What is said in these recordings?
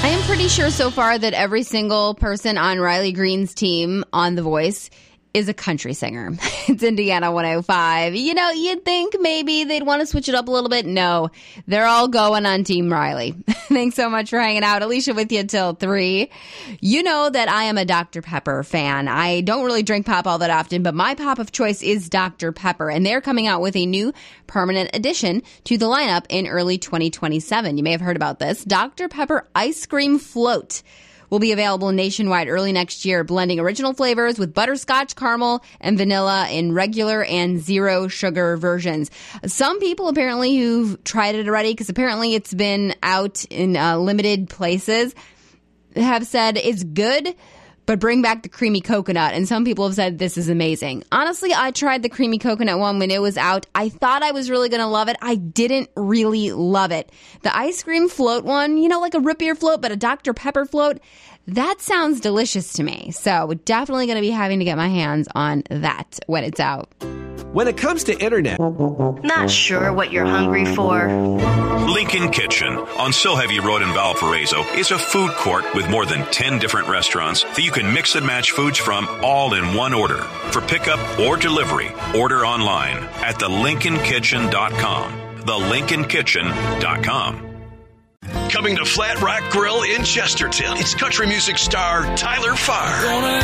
I am pretty sure so far that every single person on Riley Green's team on The Voice is a country singer. It's Indiana 105. You know, you'd think maybe they'd want to switch it up a little bit. No, they're all going on Team Riley. Thanks so much for hanging out. Alicia with you till 3. You know that I am a Dr. Pepper fan. I don't really drink pop all that often, but my pop of choice is Dr. Pepper, and they're coming out with a new permanent addition to the lineup in early 2027. You may have heard about this. Dr. Pepper Ice Cream Float will be available nationwide early next year, blending original flavors with butterscotch, caramel, and vanilla in regular and zero sugar versions. Some people apparently who've tried it already, because apparently it's been out in limited places, have said it's good, but bring back the creamy coconut. And some people have said this is amazing. Honestly, I tried the creamy coconut one when it was out. I thought I was really going to love it. I didn't really love it. The ice cream float one, you know, like a root beer float, but a Dr. Pepper float, that sounds delicious to me. So definitely going to be having to get my hands on that when it's out. When it comes to internet, not sure what you're hungry for. Lincoln Kitchen on Silheavy Road in Valparaiso is a food court with more than 10 different restaurants that you can mix and match foods from all in one order. For pickup or delivery, order online at thelincolnkitchen.com. Thelincolnkitchen.com. Coming to Flat Rock Grill in Chesterton, it's country music star Tyler Farr.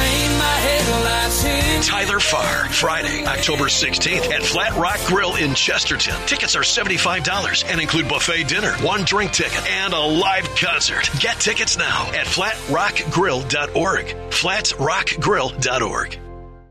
Tyler Farr, Friday, October 16th at Flat Rock Grill in Chesterton. Tickets are $75 and include buffet dinner, one drink ticket, and a live concert. Get tickets now at flatrockgrill.org. Flatrockgrill.org.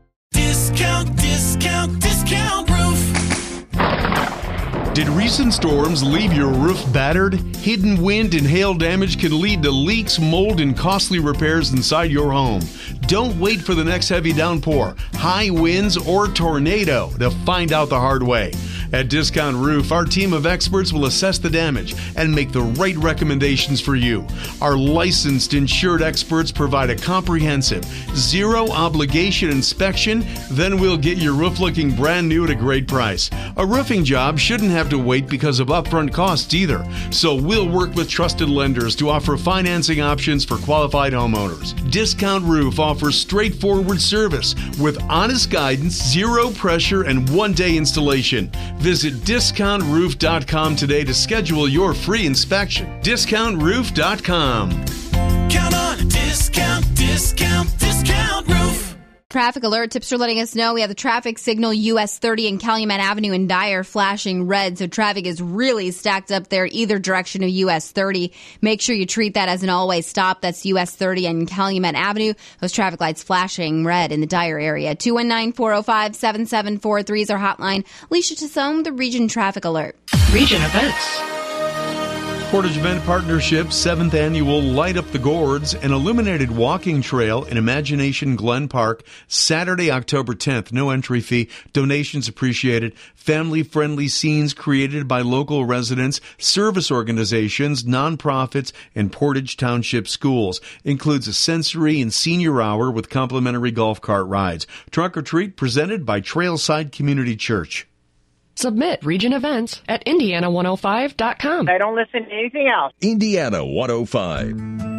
Discount roof. Did recent storms leave your roof battered? Hidden wind and hail damage can lead to leaks, mold, and costly repairs inside your home. Don't wait for the next heavy downpour, high winds, or tornado to find out the hard way. At Discount Roof, our team of experts will assess the damage and make the right recommendations for you. Our licensed insured experts provide a comprehensive, zero-obligation inspection, then we'll get your roof looking brand new at a great price. A roofing job shouldn't have to wait because of upfront costs either, so we'll work with trusted lenders to offer financing options for qualified homeowners. Discount Roof offers straightforward service with honest guidance, zero pressure, and one-day installation. Visit discountroof.com today to schedule your free inspection. Discountroof.com. Count on a discount roof. Traffic alert. Tips are letting us know we have the traffic signal US 30 and Calumet Avenue in Dyer flashing red. So traffic is really stacked up there either direction of US 30. Make sure you treat that as an always stop. That's US 30 and Calumet Avenue. Those traffic lights flashing red in the Dyer area. 219-405-7743 is our hotline. Alicia Tassone, the Region Traffic Alert. Region Events. Portage Event Partnership's 7th annual Light Up the Gourds, an illuminated walking trail in Imagination Glen Park, Saturday, October 10th. No entry fee. Donations appreciated. Family-friendly scenes created by local residents, service organizations, nonprofits, and Portage Township schools. Includes a sensory and senior hour with complimentary golf cart rides. Trunk or treat presented by Trailside Community Church. Submit Region Events at Indiana105.com. I don't listen to anything else. Indiana 105.